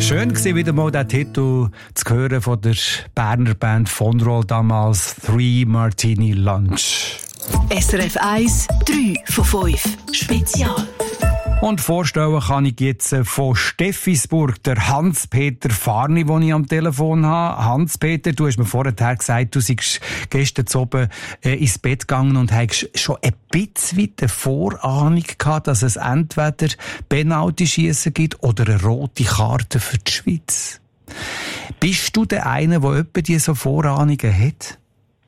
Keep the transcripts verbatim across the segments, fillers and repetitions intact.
Schön war wieder mal der Titel zu hören von der Berner Band von Roll damals, Three Martini Lunch. S R F eins, drei von fünf. Spezial. Und vorstellen kann ich jetzt von Steffisburg, der Hans-Peter Farni, den ich am Telefon habe. Hans-Peter, du hast mir vorher gesagt, du seist gestern oben äh, ins Bett gegangen und hast schon ein bisschen eine Vorahnung gehabt, dass es entweder Penalty-Schiessen gibt oder eine rote Karte für die Schweiz. Bist du der eine, der etwa diese Vorahnungen hat?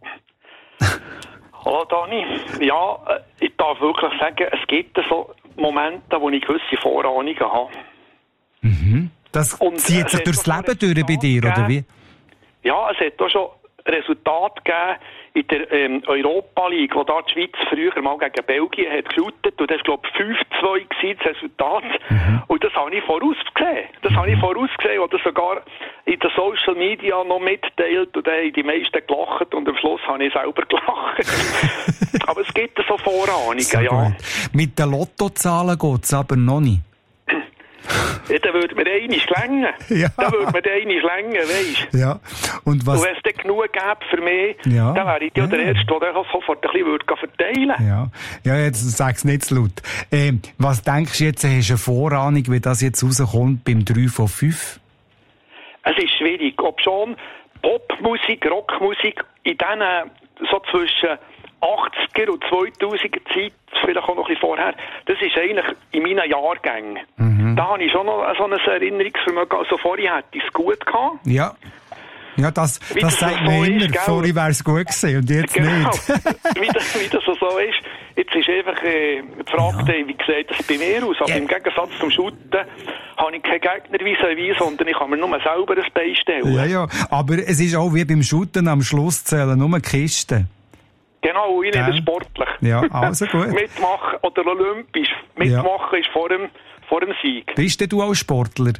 Hallo Dani. Ja, ich darf wirklich sagen, es gibt so Momente, wo ich gewisse Vorahnungen habe. Mhm. Das und zieht sich durchs Leben durch bei dir, oder wie? Ja, es hat auch schon Resultate gegeben in der ähm, Europa League, wo da die Schweiz früher mal gegen Belgien hat geshootet. Und das war, glaube ich, fünf zwei das Resultat. Mhm. Und das habe ich vorausgesehen. Das mhm. habe ich vorausgesehen oder sogar in den Social Media noch mitteilt. Und dann haben die meisten gelacht und am Schluss habe ich selber gelacht. Aber es gibt so Vorahnungen, so ja. Gut. Mit den Lottozahlen geht es aber noch nicht. Ja, dann würde mir einig länger. Ja. Dann würde mir einig länger, weisst du. Ja. Und was... Und wenn es dann genug gäbe für mich, ja. dann wäre ich ja der Erste, der das sofort ein bisschen würde verteilen würde. Ja. Ja, jetzt sag's nicht zu laut. Ähm, was denkst du jetzt, hast du eine Vorahnung, wie das jetzt rauskommt beim drei von fünf? Es ist schwierig. Ob schon Popmusik, Rockmusik, in diesen so zwischen achtziger und zweitausender Zeit, vielleicht auch noch ein bisschen vorher, das ist eigentlich in meinen Jahrgängen. Mhm. Da habe ich schon noch so ein Erinnerungsvermögen. Also vorher hätte ich es gut gehabt. Ja. Ja, das, das, das sagt man immer. Ist, vorher wäre es gut gewesen und jetzt genau. nicht. wie, das, wie das so ist. Jetzt ist einfach äh, die Frage, ja. wie sieht das bei mir aus? Aber ja. im Gegensatz zum Shooten habe ich keinen Gegner vis-à-vis, sondern ich kann mir nur selber ein Bein stellen. Ja, ja. Aber es ist auch wie beim Shooten am Schluss zählen nur Kisten. Genau, ich nehme ja. sportlich. Ja, also gut. Mitmachen oder olympisch. Mitmachen ja. ist vor dem, vor dem Sieg. Bist denn du auch Sportler?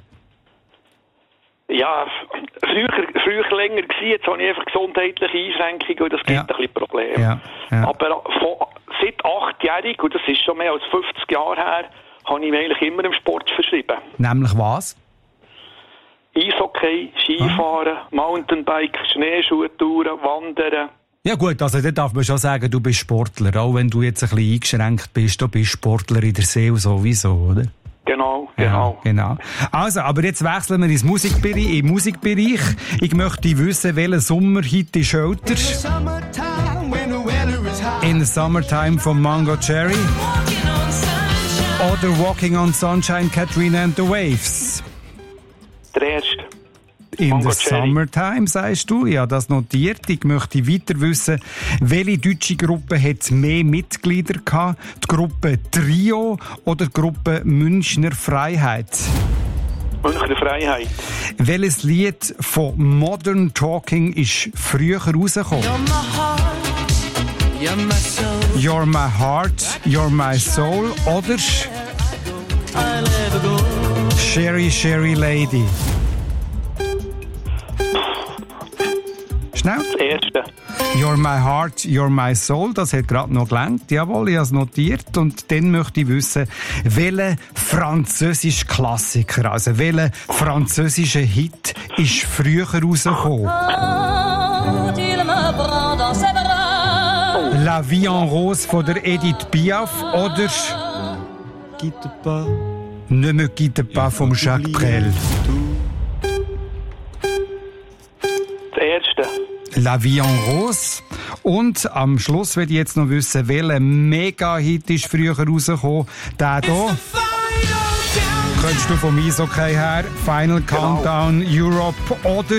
Ja, früher, früher länger gewesen. Jetzt habe ich einfach gesundheitliche Einschränkungen und das gibt ja. ein bisschen Probleme. Ja. Ja. Aber von, seit achtjährig, und das ist schon mehr als fünfzig Jahre her, habe ich mich eigentlich immer im Sport verschrieben. Nämlich was? Eishockey, Skifahren, ah. Mountainbike, Schneeschuhtouren, Wandern. Ja gut, also da darf man schon sagen, du bist Sportler. Auch wenn du jetzt ein bisschen eingeschränkt bist, du bist Sportler in der Seele sowieso, oder? Genau, genau. Ja, genau. Also, aber jetzt wechseln wir ins Musikbereich, in den Musikbereich. Ich möchte wissen, welcher Sommerhit ist älter? In the Summertime von Mango Cherry. Oder Walking on Sunshine, Katrina and the Waves. Der erste. In Mango the Cherry. Summertime, sagst du? Ja, das notiert. Ich möchte weiter wissen, welche deutsche Gruppe hat mehr Mitglieder gehabt? Die Gruppe Trio oder die Gruppe Münchner Freiheit? Münchner Freiheit. Welches Lied von Modern Talking ist früher rausgekommen? You're my heart, you're my soul oder Sherry, Sherry Lady? Schnell. Das erste. You're my heart, you're my soul. Das hat gerade noch gelangt. Jawohl, ich habe es notiert. Und dann möchte ich wissen, welcher französische Klassiker, also welcher französische Hit ist früher rausgekommen? La Vie en Rose von der Edith Piaf oder Ne me quitte pas von Jacques Brel? Das erste. La Vie en Rose. Und am Schluss will ich jetzt noch wissen, welcher Mega-Hit ist früher rausgekommen. Der hier. Könntest du vom Eishockey her Final Countdown Europe oder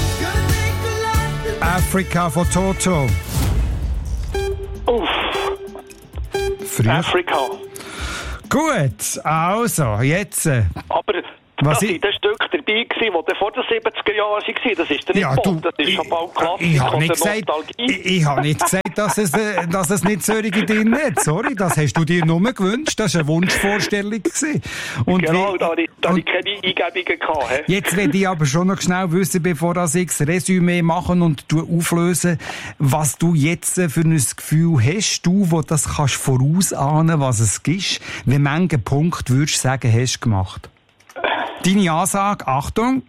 Africa von Toto? Uff. Früher. Afrika. Gut, also, jetzt. Aber was das ich... war das Stück dabei, das vor den siebziger Jahren war. Das ist der ja, nicht du, Pop, das ist schon bald Klassik ich, ich habe und nicht, gesagt, ich, ich hab nicht gesagt, dass es, äh, dass es nicht solche drin hat. Sorry, das hast du dir nur gewünscht. Das war eine Wunschvorstellung. Und genau, wie, da hatte ich, da und ich keine Eingebungen gehabt. He? Jetzt will ich aber schon noch schnell wissen, bevor ich das Resümee machen und auflösen, was du jetzt für ein Gefühl hast, du, wo das kannst vorausahnen, was es gibt. Wie viele Punkte würdest du sagen, hast du gemacht? Deine Ansage, Achtung.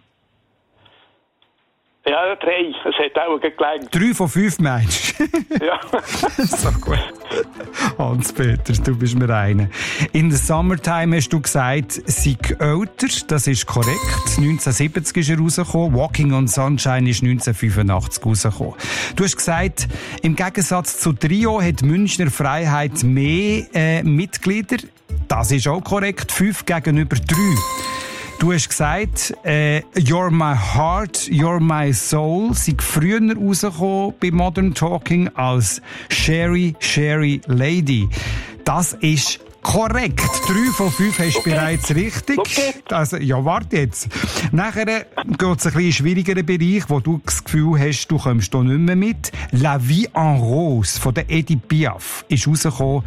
Ja, drei. Es hat auch gelangt. Drei von fünf meinst du? Ja. So gut. Hans-Peter, du bist mir einer. In the Summertime hast du gesagt, sei älter. Das ist korrekt. neunzehnhundertsiebzig ist er rausgekommen. Walking on Sunshine ist neunzehnhundertfünfundachtzig rausgekommen. Du hast gesagt, im Gegensatz zu Trio hat Münchner Freiheit mehr äh, Mitglieder. Das ist auch korrekt. Fünf gegenüber drei. Du hast gesagt, äh, You're My Heart, You're My Soul sei früher rausgekommen bei Modern Talking als Sherry, Sherry Lady. Das ist korrekt. Drei von fünf hast du okay. bereits richtig. Okay. Also, ja, warte jetzt. Nachher geht es ein bisschen in einen schwierigeren Bereich, wo du das Gefühl hast, du kommst hier nicht mehr mit. La Vie en Rose von der Edith Piaf ist rausgekommen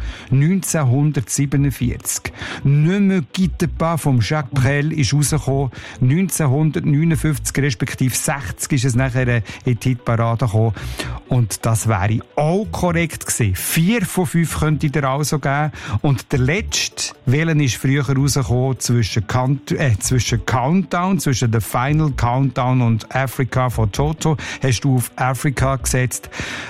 neunzehnhundertsiebenundvierzig. Ne me quitte pas von Jacques Brel ist rausgekommen neunzehnhundertneunundfünfzig, respektive sechzig ist es nachher in die Hitparade gekommen. Und das wäre auch korrekt gewesen. Vier von fünf könnte ich dir also geben. Und der letzte, welchen ist früher rausgekommen zwischen, Count, äh, zwischen Countdown, zwischen The Final Countdown und Africa von Toto, hast du auf Africa gesetzt.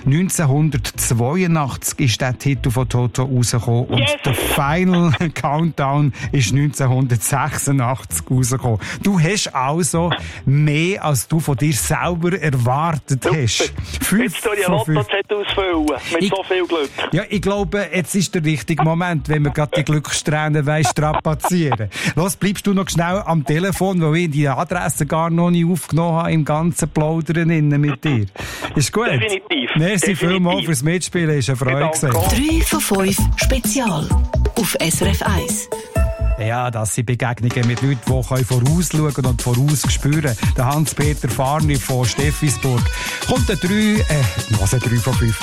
neunzehnhundertzweiundachtzig ist der Titel von Toto rausgekommen und yes. The Final Countdown ist neunzehnhundertsechsundachtzig rausgekommen. Du hast also mehr, als du von dir selber erwartet Super. hast. Fünf jetzt soll ich ein Lotto-Set ausfüllen, mit ich, so viel Glück. Ja, ich glaube, jetzt ist der richtige Moment, wenn wir gerade die Glückssträhne weiss, strapazieren. Los, bleibst du noch schnell am Telefon, weil ich die Adresse gar noch nicht aufgenommen habe, im ganzen Plaudern innen mit dir. Ist gut? Definitiv. Merci vielmals fürs Mitspielen, ist eine Freude gewesen. drei von fünf Spezial auf S R F eins. Ja, das sind Begegnungen mit Leuten, die vorausschauen und vorausspüren. Der Hans-Peter Fahrni von Steffisburg. Kommt der drei, äh, was ein drei von fünf.